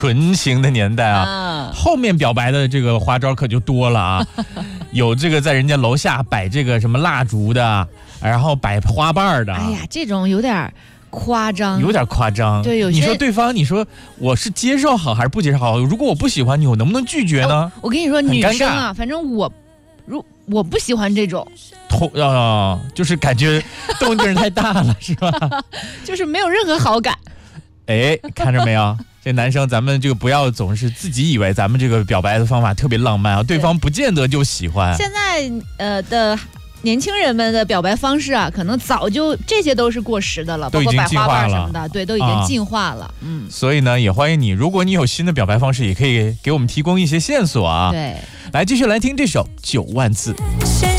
纯情的年代啊，后面表白的这个花招可就多了啊，有这个在人家楼下摆这个什么蜡烛的，然后摆花瓣的。 哎呀，这种有点夸张， 有点夸张。 对， 你说对方，你说我是接受好还是不接受好？如果我不喜欢你，我能不能拒绝呢？ 我跟你说，女生啊，反正我不喜欢这种， 就是感觉动静太大了，是吧？ 就是没有任何好感。 哎，看着没有？这男生，咱们这个不要总是自己以为咱们这个表白的方法特别浪漫啊，对方不见得就喜欢。 现在的年轻人们的表白方式啊，可能早就这些都是过时的了，包括摆花瓣什么的，对，都已经进化了。 所以呢，也欢迎你，如果你有新的表白方式，也可以给我们提供一些线索啊。 对， 来继续来听这首9万字。